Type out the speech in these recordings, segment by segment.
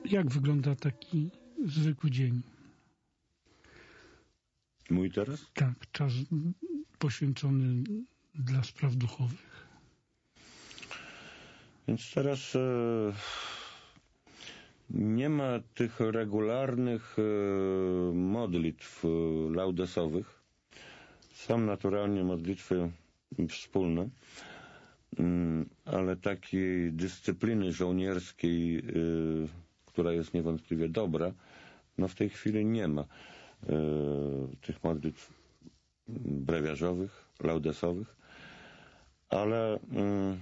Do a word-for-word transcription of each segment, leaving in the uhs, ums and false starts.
Jak wygląda taki zwykły dzień? Mój teraz? Tak, czas poświęcony dla spraw duchowych. Więc teraz e, nie ma tych regularnych e, modlitw e, laudesowych. Są naturalnie modlitwy wspólne, mm, ale takiej dyscypliny żołnierskiej, e, która jest niewątpliwie dobra, no w tej chwili nie ma. E, tych modlitw brewiarzowych, laudesowych, ale mm,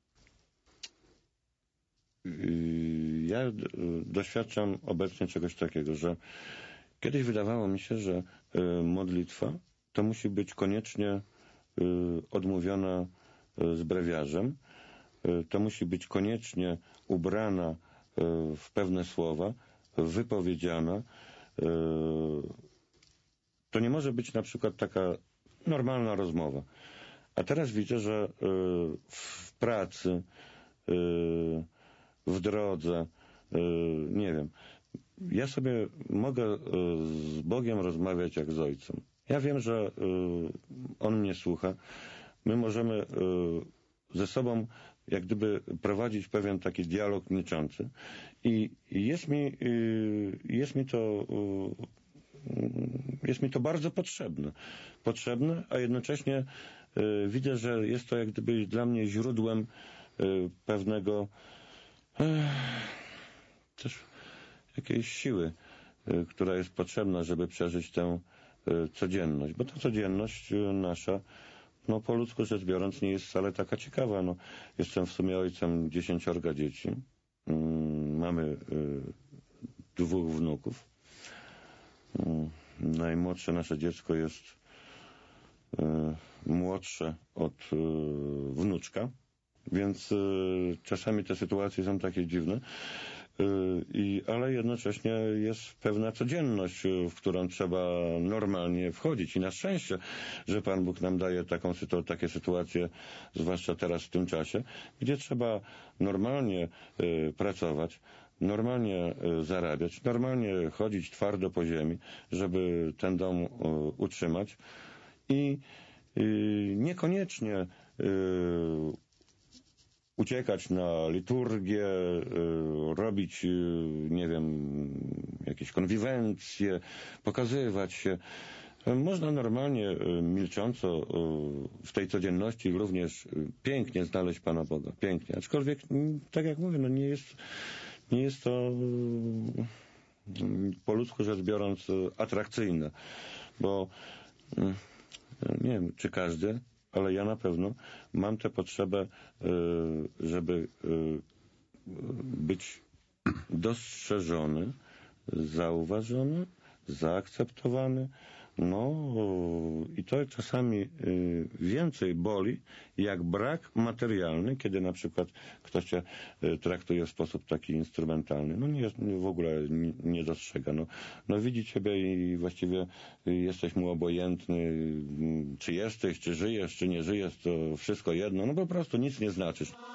ja doświadczam obecnie czegoś takiego, że kiedyś wydawało mi się, że modlitwa to musi być koniecznie odmówiona z brewiarzem, to musi być koniecznie ubrana w pewne słowa, wypowiedziana. To nie może być na przykład taka normalna rozmowa. A teraz widzę, że w pracy, w drodze, nie wiem, ja sobie mogę z Bogiem rozmawiać jak z Ojcem. Ja wiem, że On mnie słucha. My możemy ze sobą jak gdyby prowadzić pewien taki dialog milczący. I jest mi, jest mi to jest mi to bardzo potrzebne. Potrzebne, a jednocześnie widzę, że jest to jak gdyby dla mnie źródłem pewnego też jakiejś siły, która jest potrzebna, żeby przeżyć tę codzienność. Bo ta codzienność nasza, no po ludzku rzecz biorąc, nie jest wcale taka ciekawa. No, jestem w sumie ojcem dziesięciorga dzieci. Mamy dwóch wnuków. Najmłodsze nasze dziecko jest młodsze od wnuczka, więc czasami te sytuacje są takie dziwne, i, ale jednocześnie jest pewna codzienność, w którą trzeba normalnie wchodzić. I na szczęście, że Pan Bóg nam daje taką, takie sytuacje, zwłaszcza teraz w tym czasie, gdzie trzeba normalnie pracować, normalnie zarabiać, normalnie chodzić twardo po ziemi, żeby ten dom utrzymać. I niekoniecznie uciekać na liturgię, robić, nie wiem, jakieś konwiwencje, pokazywać się. Można normalnie, milcząco w tej codzienności również pięknie znaleźć Pana Boga. Pięknie. Aczkolwiek, tak jak mówię, no nie jest, nie jest to po ludzku rzecz biorąc atrakcyjne. Bo nie wiem, czy każdy, ale ja na pewno mam tę potrzebę, żeby być dostrzeżony, zauważony, zaakceptowany. No i to czasami więcej boli, jak brak materialny, kiedy na przykład ktoś cię traktuje w sposób taki instrumentalny. No nie, w ogóle nie, nie dostrzega. No, no widzi ciebie i właściwie jesteś mu obojętny, czy jesteś, czy żyjesz, czy nie żyjesz, to wszystko jedno. No po prostu nic nie znaczysz.